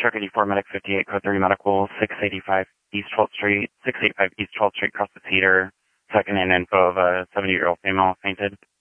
Truck 84, Medic 58, Code 3 Medical, 685 East 12th Street, 685 East 12th Street, across the theater. Second in info of a 70-year-old female fainted.